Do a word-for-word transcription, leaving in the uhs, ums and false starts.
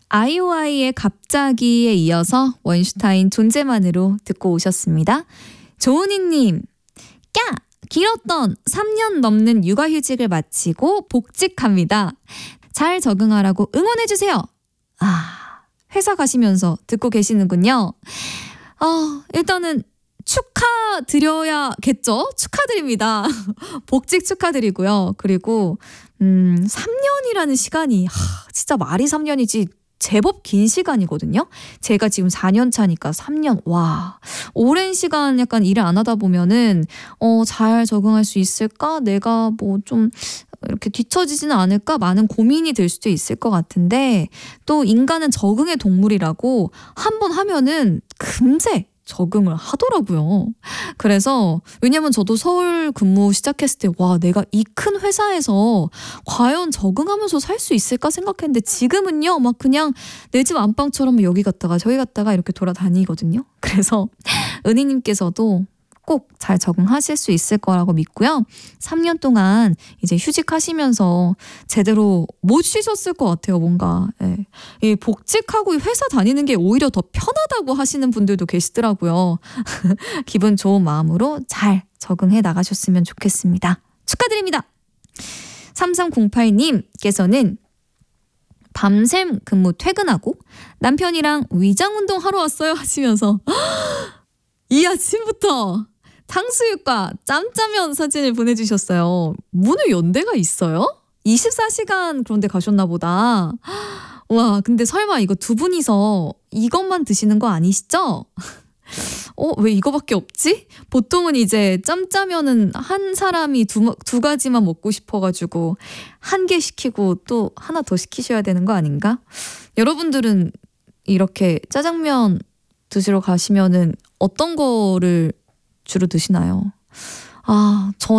아이오아이의 갑자기에 이어서 원슈타인 존재만으로 듣고 오셨습니다. 조은희님, 까! 길었던 삼 년 넘는 육아휴직을 마치고 복직합니다. 잘 적응하라고 응원해주세요. 아, 회사 가시면서 듣고 계시는군요. 아, 일단은 축하드려야겠죠? 축하드립니다. 복직 축하드리고요. 그리고 음, 삼 년이라는 시간이 하, 진짜 말이 삼 년이지 제법 긴 시간이거든요. 제가 지금 사 년 차니까 삼 년. 와, 오랜 시간 약간 일을 안 하다 보면은 어, 잘 적응할 수 있을까? 내가 뭐 좀 이렇게 뒤처지지는 않을까? 많은 고민이 들 수도 있을 것 같은데, 또 인간은 적응의 동물이라고 한 번 하면은 금세 적응을 하더라고요. 그래서 왜냐면 저도 서울 근무 시작했을 때 와, 내가 이 큰 회사에서 과연 적응하면서 살 수 있을까 생각했는데, 지금은요 막 그냥 내 집 안방처럼 여기 갔다가 저기 갔다가 이렇게 돌아다니거든요. 그래서 은희님께서도 꼭 잘 적응하실 수 있을 거라고 믿고요. 삼 년 동안 이제 휴직하시면서 제대로 못 쉬셨을 것 같아요. 뭔가 예. 이 복직하고 회사 다니는 게 오히려 더 편하다고 하시는 분들도 계시더라고요. 기분 좋은 마음으로 잘 적응해 나가셨으면 좋겠습니다. 축하드립니다. 삼삼공팔 님께서는 밤샘 근무 퇴근하고 남편이랑 위장운동 하러 왔어요 하시면서 이 아침부터 탕수육과 짬짜면 사진을 보내주셨어요. 문을 연 데가 있어요? 이십사 시간 그런 데 가셨나 보다. 와, 근데 설마 이거 두 분이서 이것만 드시는 거 아니시죠? 어, 왜 이거밖에 없지? 보통은 이제 짬짜면은 한 사람이 두, 두 가지만 먹고 싶어가지고 한 개 시키고 또 하나 더 시키셔야 되는 거 아닌가? 여러분들은 이렇게 짜장면 드시러 가시면은 어떤 거를 주로 드시나요? 아, 저